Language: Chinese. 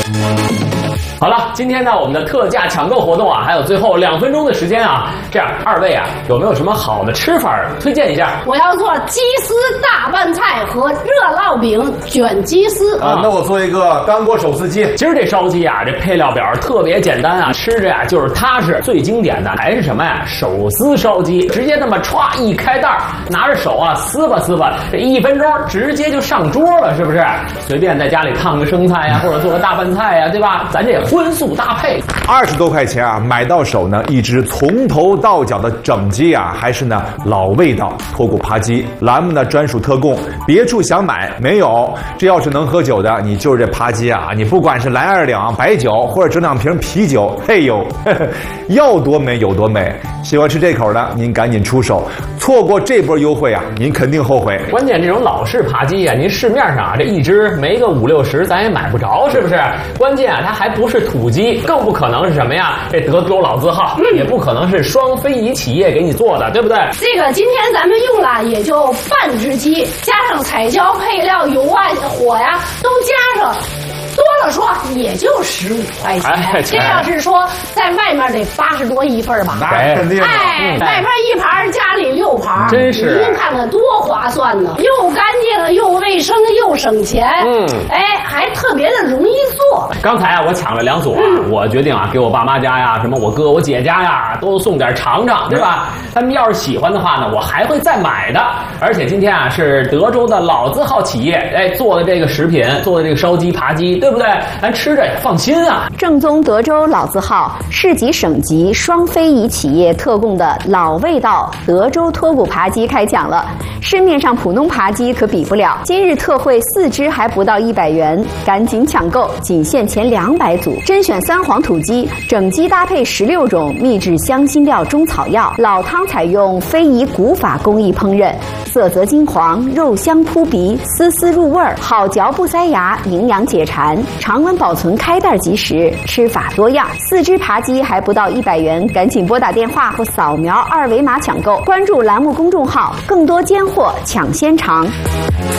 好了，今天呢我们的特价抢购活动啊，还有最后2分钟的时间啊，这样2位啊有没有什么好的吃法推荐一下？ 我要做鸡丝大拌菜和热烙饼卷鸡丝啊，那我做一个干锅手撕鸡。 其实这烧鸡啊，这配料表特别简单啊，吃着呀就是踏实。最经典的还是什么呀？手撕烧鸡，直接那么歘一开袋，拿着手啊撕吧撕吧，这1分钟直接就上桌了，是不是？随便在家里烫个生菜呀，或者做个大拌菜呀，对吧？咱这荤素搭配 ，20多块钱啊，买到手呢，一只从头到脚的整鸡啊，还是呢老味道脱骨扒鸡。栏目呢专属特供，别处想买没有。这要是能喝酒的，你就是这扒鸡啊，你不管是来2两白酒，或者整2瓶啤酒，嘿呦，要多美有多美。喜欢吃这口的，您赶紧出手，错过这波优惠啊，您肯定后悔。 关键这种老式扒鸡啊，您市面上啊这一只没个5、60，咱也买不着，是不是？关键啊，它还不是土鸡，更不可能是什么呀？这德州老字号，也不可能是双非遗企业给你做的，对不对？ 这个今天咱们用了也就半只鸡，加上彩椒、配料、油啊、火呀，都加上。多了说也就15块钱，这要是说在外面得80多一份吧？ 那肯定。 哎，外面1盘，家里6盘， 真是。 您看看多划算呢，又干净又卫生又省钱。哎，还特别的容易做。 刚才啊，我抢了2组啊，我决定啊，给我爸妈家呀、什么我哥、我姐家呀，都送点尝尝，对吧？他们要是喜欢的话呢，我还会再买的。而且今天啊，是德州的老字号企业，哎，做的这个食品，做的这个烧鸡、扒鸡。对不对？咱吃着也放心啊！ 正宗德州老字号、市级省级双非遗企业特供的老味道德州脱骨扒鸡开抢了，市面上普通扒鸡可比不了。今日特惠4只还不到100元，赶紧抢购，仅限前200组，甄选3黄土鸡，整鸡搭配16种秘制香辛料中草药，老汤采用非遗古法工艺烹饪，色泽金黄，肉香扑鼻，丝丝入味儿，好嚼不塞牙，营养解馋，常温保存，开袋即食，吃法多样。4只扒鸡还不到100元，赶紧拨打电话或扫描2维码抢购，关注栏目公众号，更多尖货抢先尝。